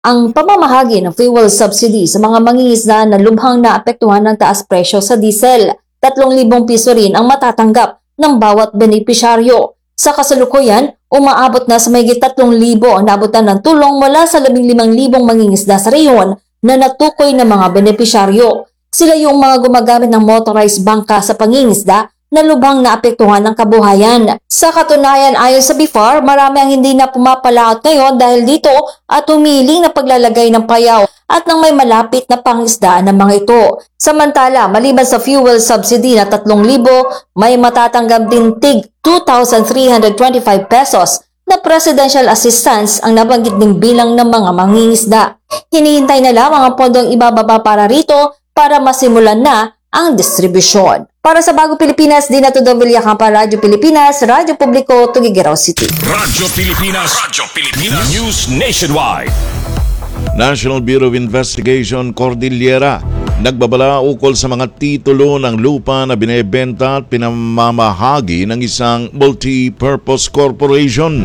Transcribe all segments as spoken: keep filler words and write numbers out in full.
ang pamamahagi ng fuel subsidy sa mga mangingisda na lubhang naapektuhan ng taas presyo sa diesel. tatlong libong piso rin ang matatanggap ng bawat benepisyaryo. Sa kasalukuyan, umaabot na sa mahigit tatlong libo ang naabutan ng tulong mula sa labing limang libong mangingisda sa reyon na natukoy ng mga benepisyaryo. Sila yung mga gumagamit ng motorized bangka sa pangingisda na lubhang naapektuhan ng kabuhayan. Sa katunayan, ayon sa B I F A R, marami ang hindi na pumapalaot ngayon dahil dito at humiling na paglalagay ng payaw at ng may malapit na pangisdaan ng mga ito. Samantala, maliban sa fuel subsidy na tatlong libo, may matatanggap din tig two thousand three hundred twenty-five pesos na presidential assistance ang nabanggit ding bilang ng mga mangingisda. Hinihintay na lamang ang pondong ibababa para rito para masimulan na ang distribusyon. Para sa Bagong Pilipinas, Dina Tudong Villacampa, Radyo Pilipinas, Radyo Publiko, Tuguegarao City. Radyo Pilipinas, Radyo Pilipinas, News Nationwide. National Bureau of Investigation Cordillera nagbabala ukol sa mga titulo ng lupa na binebenta at pinamamahagi ng isang multi-purpose corporation.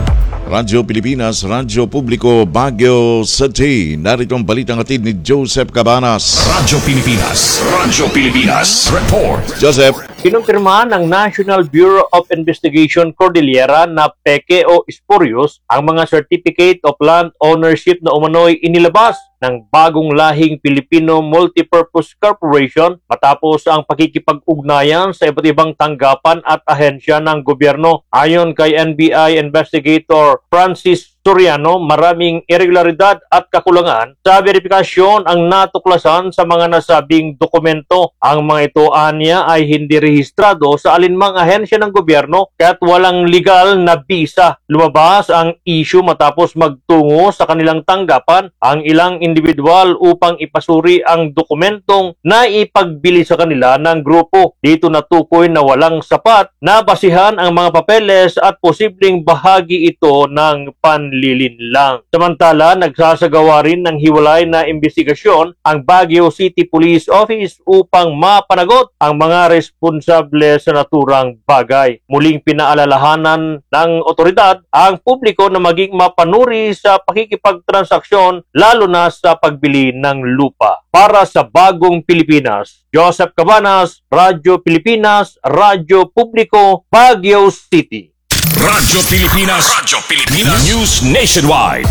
Radyo Pilipinas, Radyo Publiko, Baguio City. Narito ang balitang hatid ni Joseph Cabanas. Radyo Pilipinas, Radyo Pilipinas, Report. Joseph. Kinumpirma ng National Bureau of Investigation Cordillera na peke o spurious ang mga Certificate of Land Ownership na umano'y inilabas ng bagong lahing Filipino Multipurpose Corporation matapos ang pakikipag-ugnayan sa iba't ibang tanggapan at ahensya ng gobyerno. Ayon kay N B I Investigator Francis Soriano, maraming irregularidad at kakulangan sa verifikasyon ang natuklasan sa mga nasabing dokumento. Ang mga ito anya ay hindi rehistrado sa alinmang ahensya ng gobyerno kaya't walang legal na bisa. Lumabas ang issue matapos magtungo sa kanilang tanggapan ang ilang individual upang ipasuri ang dokumentong na ipagbili sa kanila ng grupo. Dito natukoy na walang sapat na basihan ang mga papeles at posibleng bahagi ito ng pan lilinlang. Samantala, nagsasagawa rin ng hiwalay na investigasyon ang Baguio City Police Office upang mapanagot ang mga responsable sa naturang bagay. Muling pinaalalahanan ng otoridad ang publiko na maging mapanuri sa pakikipagtransaksyon lalo na sa pagbili ng lupa. Para sa Bagong Pilipinas, Joseph Cabanas, Radyo Pilipinas, Radyo Publiko, Baguio City. Radyo Pilipinas, Radyo Pilipinas, News Nationwide.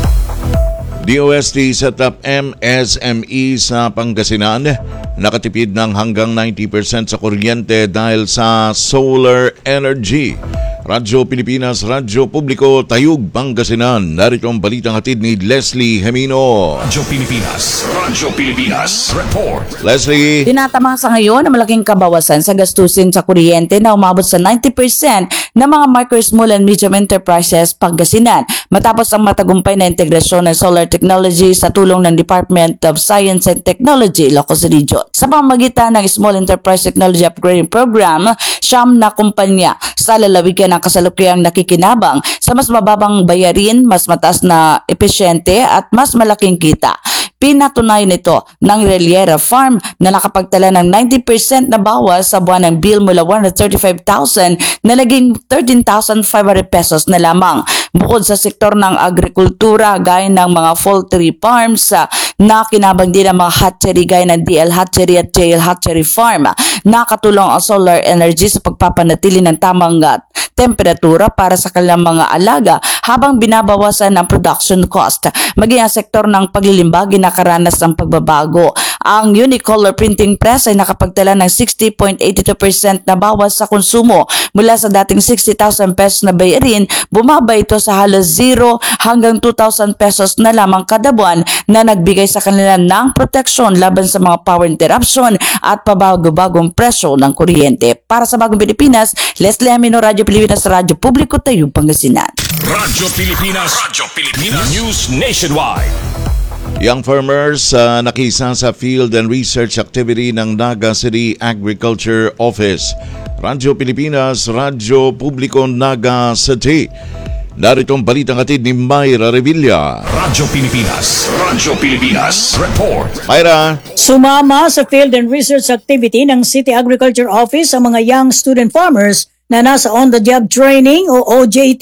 D O S T set up M S M E sa Pangasinan. Nakatipid ng hanggang ninety percent sa kuryente dahil sa solar energy. Radyo Pilipinas, Radyo Publiko, Tayug, Pangasinan. Narito ang balitang hatid ni Leslie Gemino. Radyo Pilipinas, Radyo Pilipinas, Report. Leslie. Tinatamasa ngayon ang malaking kabawasan sa gastusin sa kuryente na umabot sa ninety percent ng mga micro, small and medium enterprises Pangasinan matapos ang matagumpay na integrasyon ng solar technology sa tulong ng Department of Science and Technology, Ilocos Region. Sa pamamagitan ng Small Enterprise Technology Upgrading Program, siyam na kumpanya sa lalawigan ng kasalukuyang nakikinabang sa mas mababang bayarin, mas mataas na epesyente at mas malaking kita. Pinatunayan nito ng Reliera Farm na nakapagtala ng ninety percent na bawas sa buwan ng bill mula one hundred thirty-five thousand na naging thirteen thousand five hundred pesos na lamang. Bukod sa sektor ng agrikultura gaya ng mga poultry farms uh, na kinabang din ang mga hatchery gaya ng D L Hatchery at J L Hatchery Farm. Nakatulong ang solar energy sa pagpapanatili ng tamang uh, temperatura para sa kanilang mga alaga habang binabawasan ang production cost. Maging ang sektor ng paglilimbag nakaranas ng pagbabago. Ang Unicolor Printing Press ay nakapagtala ng sixty point eight two percent na bawas sa konsumo mula sa dating sixty thousand pesos na bayarin, bumaba ito sa halos zero hanggang two thousand pesos na lamang kada buwan na nagbigay sa kanila ng proteksyon laban sa mga power interruption at pabago-bagong presyo ng kuryente. Para sa Bagong Pilipinas, Leslie Amino, Radyo Pilipinas, Radyo Publiko, Tayug, Pangasinan. Radyo Pilipinas, Radyo Pilipinas, News Nationwide. Young farmers uh, nakisa sa field and research activity ng Naga City Agriculture Office. Radyo Pilipinas, Radyo Publiko, Naga City. Narito ang balitang hatid ni Mayra Revilla. Radyo Pilipinas, Radyo Pilipinas, Report. Mayra. Sumama sa field and research activity ng City Agriculture Office ang mga young student farmers na nasa on-the-job training o O J T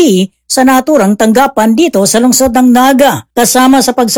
sa naturang tanggapan dito sa lungsod ng Naga. Kasama sa pagsa